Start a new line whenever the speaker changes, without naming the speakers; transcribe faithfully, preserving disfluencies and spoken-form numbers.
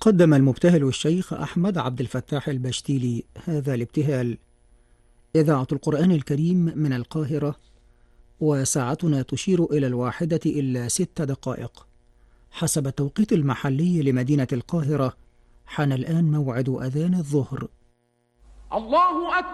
قدم المبتهل الشيخ أحمد عبد الفتاح البشتيلي هذا الابتهال. إذاعة القرآن الكريم من القاهرة، وساعتنا تشير إلى الواحدة إلا ست دقائق حسب التوقيت المحلي لمدينة القاهرة. حان الآن موعد أذان الظهر.
الله أكبر.